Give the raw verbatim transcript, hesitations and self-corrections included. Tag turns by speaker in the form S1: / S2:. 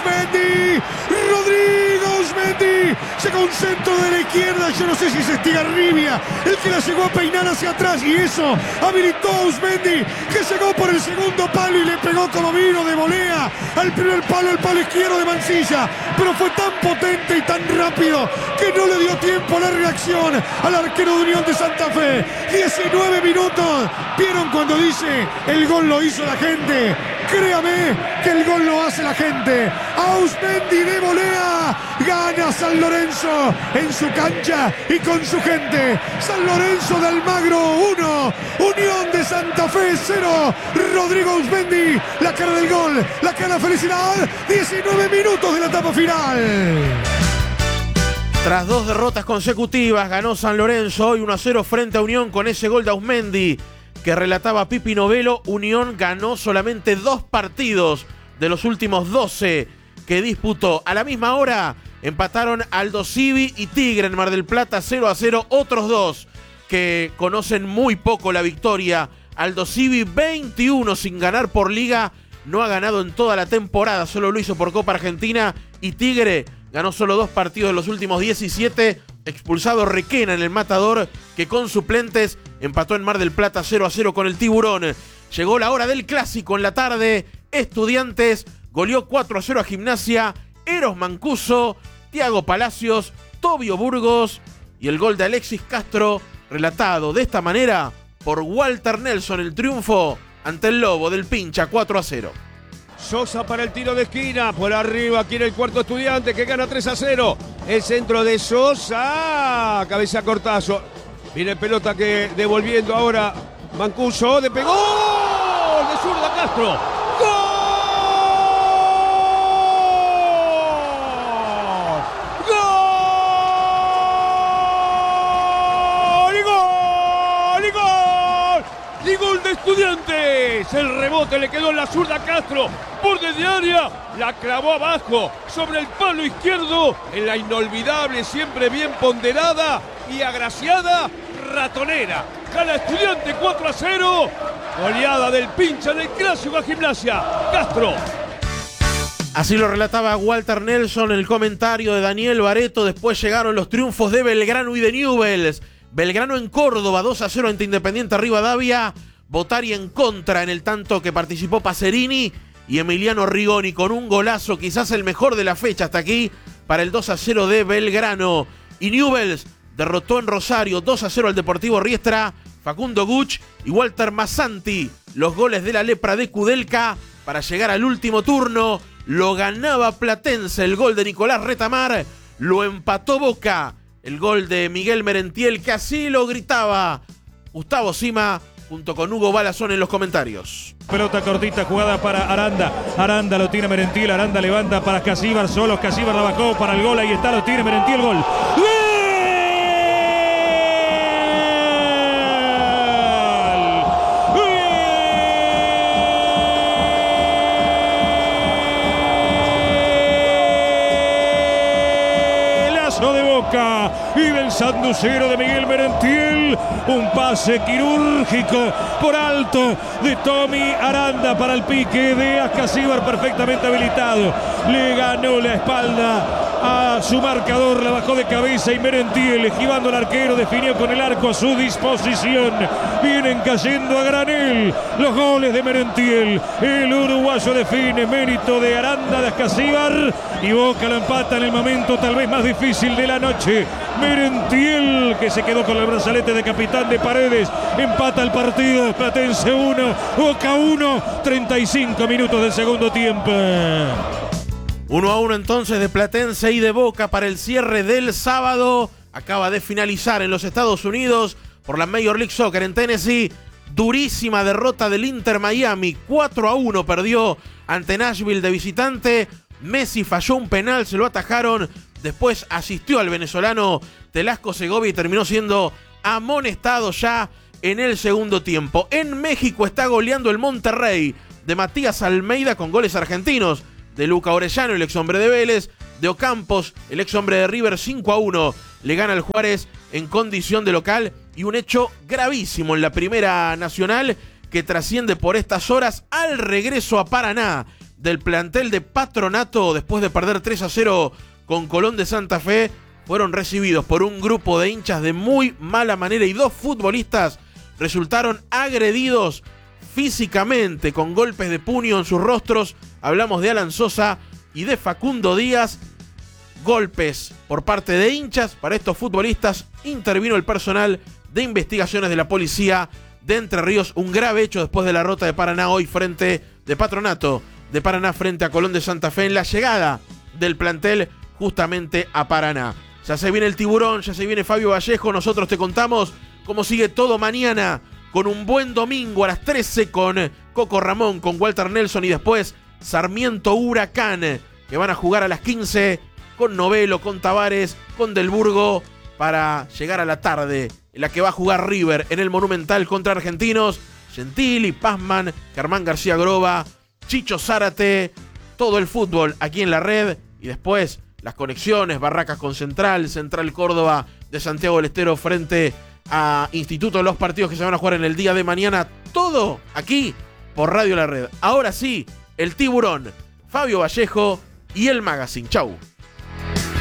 S1: Uzmendi. Rodrigo Uzmendi. Llega un centro de la izquierda. Yo no sé si es Estigarribia el que la llegó a peinar hacia atrás. Y eso habilitó a Uzmendi, que llegó por el segundo palo y le pegó como vino de volea al primer palo, el palo izquierdo de Mansilla. Pero fue tan potente y tan rápido que no le dio tiempo a la reacción al arquero de Unión de Santa Fe. diecinueve minutos. ¿Vieron cuando dice el gol lo hizo la gente? Créame que el gol lo hace la gente. Uzmendi de volea. Gana San Lorenzo en su cancha y con su gente. San Lorenzo de Almagro uno. Unión de Santa Fe cero. Rodrigo Uzmendi. La cara del gol. La cara de felicidad. diecinueve minutos de la etapa final.
S2: Tras dos derrotas consecutivas, ganó San Lorenzo hoy uno a cero frente a Unión con ese gol de Uzmendi que relataba Pipi Novelo. Unión ganó solamente dos partidos de los últimos doce que disputó. A la misma hora empataron Aldosivi y Tigre en Mar del Plata cero a cero. Otros dos que conocen muy poco la victoria. Aldosivi veintiuno sin ganar por liga. No ha ganado en toda la temporada, solo lo hizo por Copa Argentina. Y Tigre ganó solo dos partidos de los últimos diecisiete. Expulsado Requena en el Matador, que con suplentes empató en Mar del Plata cero a cero con el Tiburón. Llegó la hora del clásico en la tarde. Estudiantes goleó cuatro a cero a Gimnasia. Eros Mancuso, Thiago Palacios, Tobio Burgos y el gol de Alexis Castro, relatado de esta manera por Walter Nelson. El triunfo ante el Lobo del Pincha cuatro a cero.
S3: Sosa para el tiro de esquina, por arriba quiere el cuarto Estudiante que gana tres a cero. El centro de Sosa, cabeza cortazo. Viene pelota que devolviendo ahora Mancuso, de pegó, ¡gol de zurda Castro! ¡Gol! ¡Gol! ¡Y gol! ¡Y gol! ¡Y gol de Estudiantes! El rebote le quedó en la zurda Castro. Borde de área, la clavó abajo sobre el palo izquierdo en la inolvidable, siempre bien ponderada y agraciada ratonera. Gana Estudiante cuatro a cero. Goleada del Pincha del Clásico a Gimnasia. Castro.
S2: Así lo relataba Walter Nelson en el comentario de Daniel Bareto. Después llegaron los triunfos de Belgrano y de Newell's. Belgrano en Córdoba dos a cero ante Independiente Rivadavia. Botari en contra en el tanto que participó Pacerini. Y Emiliano Rigoni con un golazo, quizás el mejor de la fecha hasta aquí, para el dos a cero de Belgrano. Y Newell's derrotó en Rosario dos a cero al Deportivo Riestra. Facundo Guch y Walter Massanti, los goles de la lepra de Kudelka para llegar al último turno. Lo ganaba Platense, el gol de Nicolás Retamar. Lo empató Boca, el gol de Miguel Merentiel, que así lo gritaba Gustavo Sima junto con Hugo Balazón en los comentarios.
S4: Pelota cortita, jugada para Aranda. Aranda lo tiene Merentiel. Aranda levanta para Casíbar. Solo Casíbar la bajó para el gol. Ahí está, lo tiene Merentiel. Gol. ¡Gol! Lazo de Boca y del sanducero de Miguel Merentiel. Un pase quirúrgico por alto de Tommy Aranda para el pique de Ascasíbar, perfectamente habilitado. Le ganó la espalda a su marcador, la bajó de cabeza y Merentiel, esquivando al arquero, definió con el arco a su disposición. Vienen cayendo a granel los goles de Merentiel. El uruguayo define, mérito de Aranda, de Ascasíbar, y Boca lo empata en el momento tal vez más difícil de la noche. Merentiel, que se quedó con el brazalete de capitán de Paredes, empata el partido. Platense uno, Boca uno, treinta y cinco minutos del segundo tiempo.
S2: uno a uno entonces de Platense y de Boca para el cierre del sábado. Acaba de finalizar en los Estados Unidos por la Major League Soccer en Tennessee. Durísima derrota del Inter Miami. cuatro a uno perdió ante Nashville de visitante. Messi falló un penal, se lo atajaron. Después asistió al venezolano Telasco Segovia y terminó siendo amonestado ya en el segundo tiempo. En México está goleando el Monterrey de Matías Almeida con goles argentinos de Luca Orellano, el ex hombre de Vélez, de Ocampos, el ex hombre de River. Cinco a uno le gana al Juárez en condición de local, y un hecho gravísimo en la Primera Nacional que trasciende por estas horas al regreso a Paraná. del plantel de Patronato, después de perder tres a cero con Colón de Santa Fe, fueron recibidos por un grupo de hinchas de muy mala manera y dos futbolistas resultaron agredidos físicamente con golpes de puño en sus rostros. Hablamos de Alan Sosa y de Facundo Díaz. Golpes por parte de hinchas para estos futbolistas. Intervino el personal de investigaciones de la policía de Entre Ríos. Un grave hecho después de la derrota de Paraná hoy frente de Patronato de Paraná frente a Colón de Santa Fe en la llegada del plantel justamente a Paraná. Ya se viene el Tiburón, ya se viene Fabio Vallejo. Nosotros te contamos cómo sigue todo mañana con un buen domingo a las trece con Coco Ramón, con Walter Nelson y después Sarmiento Huracán, que van a jugar a las quince con Novelo, con Tavares, con Del Burgo, para llegar a la tarde en la que va a jugar River en el Monumental contra Argentinos. Gentili, Pazman, Germán García Groba, Chicho Zárate, todo el fútbol aquí en la red. Y después las conexiones, Barracas con Central, Central Córdoba de Santiago del Estero frente a Instituto, los partidos que se van a jugar en el día de mañana. Todo aquí por Radio La Red. Ahora sí, el Tiburón, Fabio Vallejo y el Magazine. Chau.